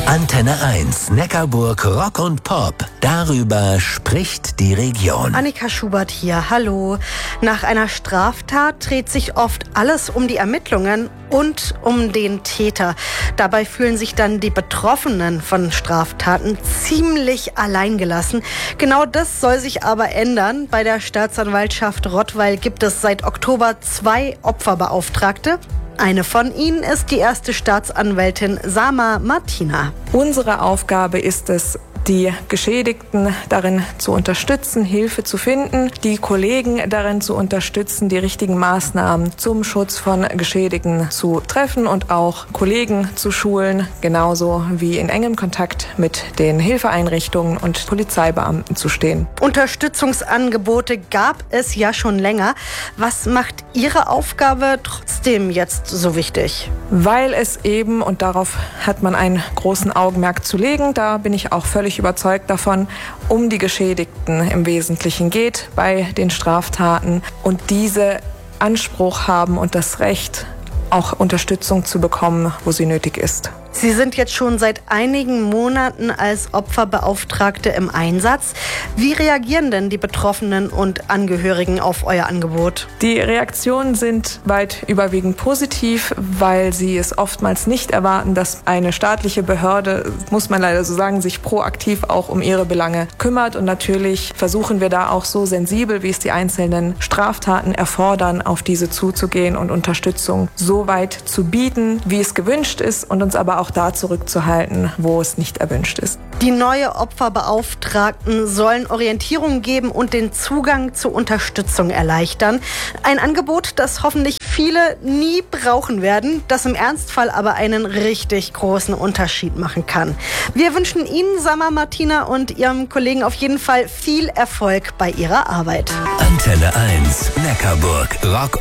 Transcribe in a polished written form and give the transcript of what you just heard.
Antenne 1, Neckarburg Rock und Pop. Darüber spricht die Region. Annika Schubert hier, hallo. Nach einer Straftat dreht sich oft alles um die Ermittlungen und um den Täter. Dabei fühlen sich dann die Betroffenen von Straftaten ziemlich alleingelassen. Genau das soll sich aber ändern. Bei der Staatsanwaltschaft Rottweil gibt es seit Oktober 2 Opferbeauftragte. Eine von ihnen ist die erste Staatsanwältin Sama Martina. Unsere Aufgabe ist es, die Geschädigten darin zu unterstützen, Hilfe zu finden, die Kollegen darin zu unterstützen, die richtigen Maßnahmen zum Schutz von Geschädigten zu treffen und auch Kollegen zu schulen, genauso wie in engem Kontakt mit den Hilfeeinrichtungen und Polizeibeamten zu stehen. Unterstützungsangebote gab es ja schon länger. Was macht Ihre Aufgabe trotzdem jetzt so wichtig? Weil es eben, und darauf hat man einen großen Augenmerk zu legen, da bin ich auch völlig überzeugt davon, um die Geschädigten im Wesentlichen geht bei den Straftaten und diese Anspruch haben und das Recht, auch Unterstützung zu bekommen, wo sie nötig ist. Sie sind jetzt schon seit einigen Monaten als Opferbeauftragte im Einsatz. Wie reagieren denn die Betroffenen und Angehörigen auf euer Angebot? Die Reaktionen sind weit überwiegend positiv, weil sie es oftmals nicht erwarten, dass eine staatliche Behörde, muss man leider so sagen, sich proaktiv auch um ihre Belange kümmert. Und natürlich versuchen wir da auch so sensibel, wie es die einzelnen Straftaten erfordern, auf diese zuzugehen und Unterstützung so weit zu bieten, wie es gewünscht ist und uns aber auch da zurückzuhalten, wo es nicht erwünscht ist. Die neue Opferbeauftragten sollen Orientierung geben und den Zugang zu Unterstützung erleichtern. Ein Angebot, das hoffentlich viele nie brauchen werden, das im Ernstfall aber einen richtig großen Unterschied machen kann. Wir wünschen Ihnen, Sama Martina, und Ihrem Kollegen auf jeden Fall viel Erfolg bei Ihrer Arbeit. Antenne 1, Neckarburg Rock